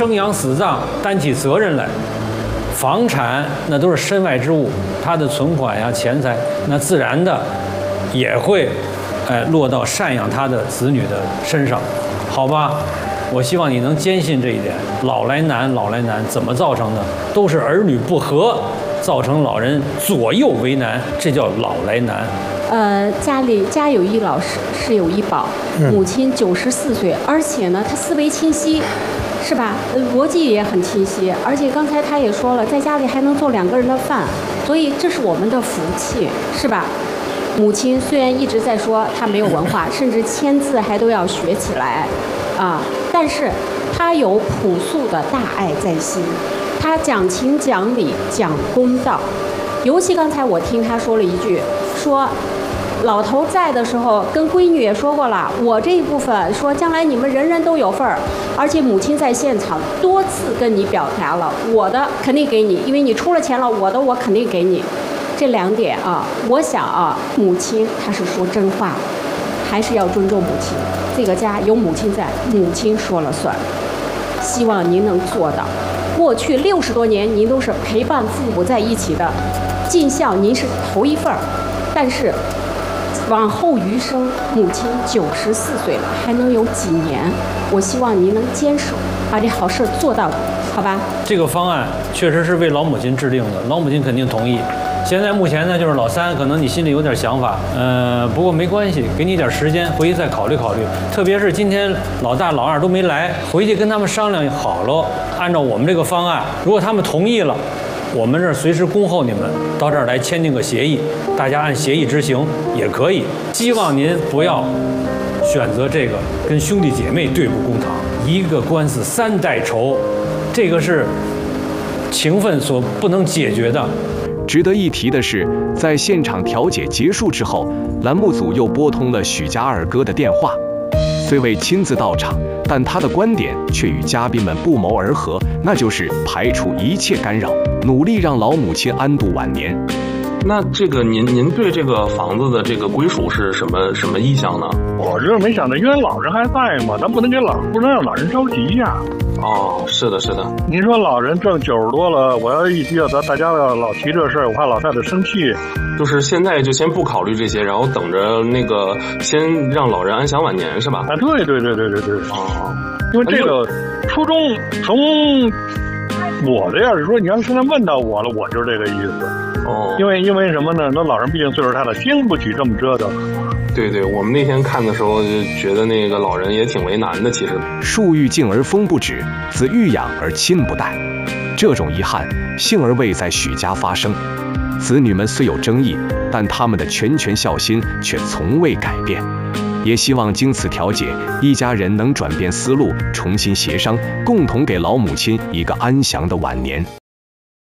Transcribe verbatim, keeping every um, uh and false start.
生养死葬担起责任来。房产那都是身外之物，他的存款呀、钱财，那自然的也会，哎，落到赡养他的子女的身上，好吧？我希望你能坚信这一点。老来难，老来难，怎么造成的？都是儿女不和，造成老人左右为难，这叫老来难。 呃，家里家有一老，是是有一宝。母亲九十四岁，而且呢，她思维清晰，是吧？呃，逻辑也很清晰，而且刚才她也说了，在家里还能做两个人的饭，所以这是我们的福气，是吧？母亲虽然一直在说她没有文化，甚至签字还都要学起来，啊，但是她有朴素的大爱在心，她讲情讲理讲公道。尤其刚才我听她说了一句，说老头在的时候跟闺女也说过了，我这一部分说将来你们人人都有份儿，而且母亲在现场多次跟你表达了，我的肯定给你，因为你出了钱了，我的我肯定给你。这两点啊，我想啊，母亲她是说真话，还是要尊重母亲。这个家有母亲在，母亲说了算。希望您能做到。过去六十多年，您都是陪伴父母在一起的，尽孝您是头一份儿，但是往后余生，母亲九十四岁了，还能有几年？我希望您能坚守，把这好事做到底，好吧？ 这个方案确实是为老母亲制定的，老母亲肯定同意。现在目前呢，就是老三，可能你心里有点想法，呃，不过没关系，给你点时间，回去再考虑考虑。特别是今天老大、老二都没来，回去跟他们商量好了，按照我们这个方案，如果他们同意了，我们这儿随时恭候你们到这儿来签订个协议，大家按协议执行也可以。希望您不要选择这个跟兄弟姐妹对簿公堂，一个官司三代仇，这个是情分所不能解决的。 值得一提的是，在现场调解结束之后，栏目组又拨通了许家二哥的电话。虽未亲自到场，但他的观点却与嘉宾们不谋而合，那就是排除一切干扰，努力让老母亲安度晚年。 那这个您您对这个房子的这个归属是什么什么意向呢？ 我就是没想到，因为老人还在嘛，咱不能给老不能让老人着急呀、啊。 哦，是的，是的。 您说老人挣九十多了，我要一提到咱大家要老提这事儿，我怕老太太生气。 就是现在就先不考虑这些，然后等着那个先让老人安享晚年，是吧？ 啊，对对对对对对。 哦， 因为这个初衷从我的要是说，你要现在问到我了，我就是这个意思。 哦， 因为因为什么呢？那老人毕竟岁数大了，经不起这么折腾。 对对，我们那天看的时候就觉得那个老人也挺为难的。其实树欲静而风不止，子欲养而亲不待。这种遗憾幸而未在许家发生。子女们虽有争议，但他们的拳拳孝心却从未改变。也希望经此调解，一家人能转变思路，重新协商，共同给老母亲一个安详的晚年。